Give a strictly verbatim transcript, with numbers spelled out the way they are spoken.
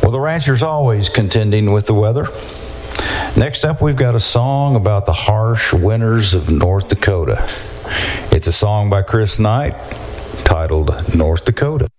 Well, the rancher's always contending with the weather. Next up, we've got a song about the harsh winters of North Dakota. It's a song by Chris Knight titled North Dakota.